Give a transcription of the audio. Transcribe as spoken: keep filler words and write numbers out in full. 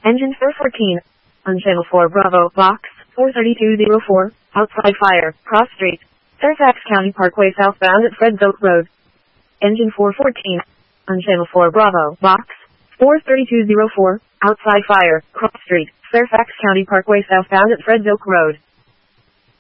Engine four fourteen. On channel four Bravo, box four thirty-two oh four, outside fire, cross street, Fairfax County Parkway southbound at Fred's Oak Road. Engine four fourteen. On channel four Bravo, box four thirty-two oh four, outside fire, cross street, Fairfax County Parkway southbound at Fred's Oak Road.